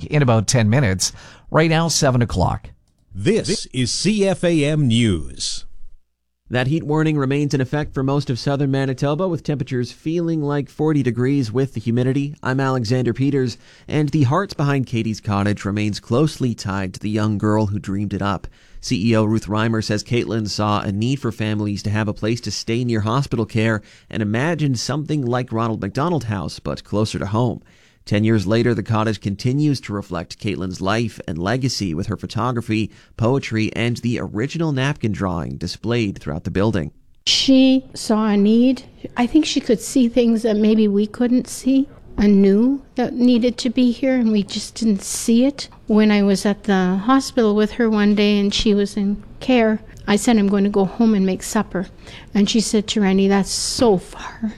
in about 10 minutes. Right now, 7 o'clock. This is CFAM News. That heat warning remains in effect for most of southern Manitoba, with temperatures feeling like 40 degrees with the humidity. I'm Alexander Peters, and the heart behind Katie's cottage remains closely tied to the young girl who dreamed it up. CEO Ruth Reimer says Caitlin saw a need for families to have a place to stay near hospital care and imagined something like Ronald McDonald House, but closer to home. 10 years later, the cottage continues to reflect Caitlin's life and legacy with her photography, poetry, and the original napkin drawing displayed throughout the building. She saw a need. I think she could see things that maybe we couldn't see and knew that needed to be here, and we just didn't see it. When I was at the hospital with her one day and she was in care, I said, I'm going to go home and make supper. And she said to Randy, that's so far.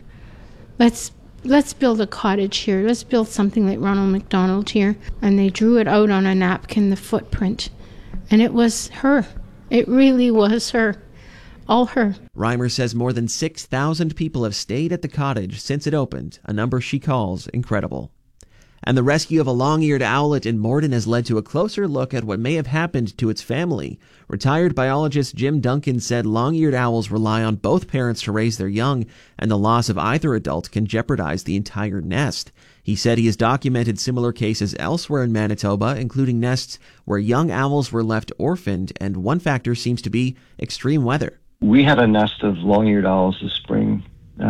Let's build a cottage here. Let's build something like Ronald McDonald here. And they drew it out on a napkin, the footprint. And it was her. It really was her. All her. Reimer says more than 6,000 people have stayed at the cottage since it opened, a number she calls incredible. And the rescue of a long-eared owlet in Morden has led to a closer look at what may have happened to its family. Retired biologist Jim Duncan said long-eared owls rely on both parents to raise their young, and the loss of either adult can jeopardize the entire nest. He said he has documented similar cases elsewhere in Manitoba, including nests where young owls were left orphaned, and one factor seems to be extreme weather. We had a nest of long-eared owls this spring,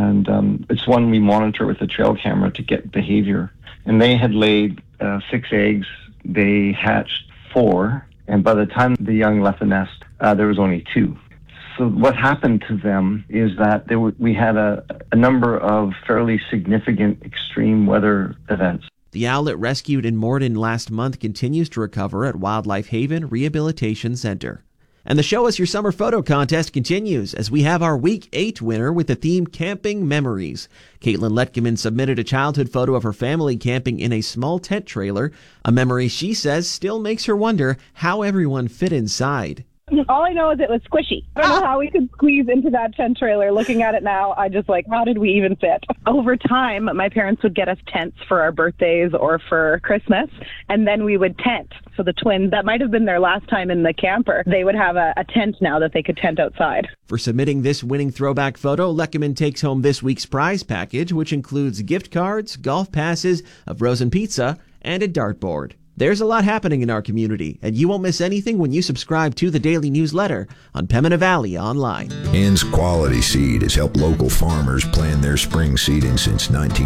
and it's one we monitor with a trail camera to get behavior. And they had laid 6 eggs. They hatched 4, and by the time the young left the nest, there was only 2. So what happened to them is that we had a number of fairly significant extreme weather events. The owlet rescued in Morden last month continues to recover at Wildlife Haven Rehabilitation Center. And the Show Us Your Summer Photo Contest continues as we have our Week 8 winner with the theme Camping Memories. Caitlin Letkeman submitted a childhood photo of her family camping in a small tent trailer, a memory she says still makes her wonder how everyone fit inside. All I know is it was squishy. I don't know how we could squeeze into that tent trailer. Looking at it now, I just how did we even fit? Over time, my parents would get us tents for our birthdays or for Christmas, and then we would tent. So the twins, that might have been their last time in the camper. They would have a tent now that they could tent outside. For submitting this winning throwback photo, Letkeman takes home this week's prize package, which includes gift cards, golf passes, a frozen pizza, and a dartboard. There's a lot happening in our community, and you won't miss anything when you subscribe to the daily newsletter on Pembina Valley Online. Ann's Quality Seed has helped local farmers plan their spring seeding since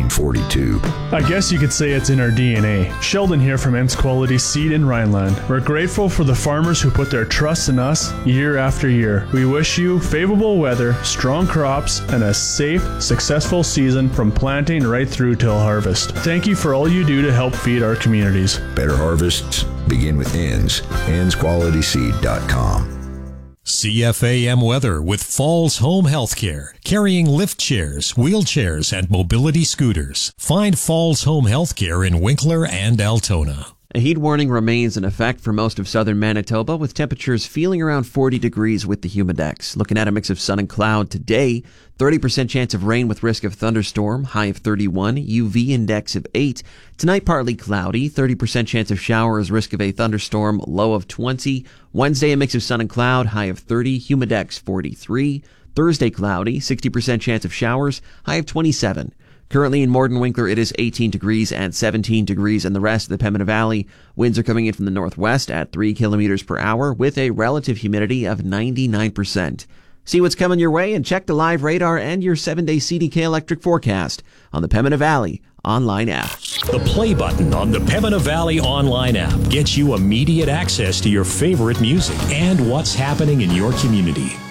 1942. I guess you could say it's in our DNA. Sheldon here from Ann's Quality Seed in Rhineland. We're grateful for the farmers who put their trust in us year after year. We wish you favorable weather, strong crops, and a safe, successful season from planting right through till harvest. Thank you for all you do to help feed our communities. Better harvests begin with Ann's. Ann'sQualitySeed.com. CFAM weather with Falls Home Healthcare, carrying lift chairs, wheelchairs, and mobility scooters. Find Falls Home Healthcare in Winkler and Altona. A heat warning remains in effect for most of southern Manitoba, with temperatures feeling around 40 degrees with the humidex. Looking at a mix of sun and cloud today, 30% chance of rain with risk of thunderstorm, high of 31, UV index of 8. Tonight, partly cloudy, 30% chance of showers, risk of a thunderstorm, low of 20. Wednesday, a mix of sun and cloud, high of 30, humidex 43. Thursday, cloudy, 60% chance of showers, high of 27. Currently in Morden Winkler, it is 18 degrees and 17 degrees in the rest of the Pembina Valley. Winds are coming in from the northwest at 3 kilometers per hour with a relative humidity of 99%. See what's coming your way and check the live radar and your 7-day CDK electric forecast on the Pembina Valley online app. The play button on the Pembina Valley online app gets you immediate access to your favorite music and what's happening in your community.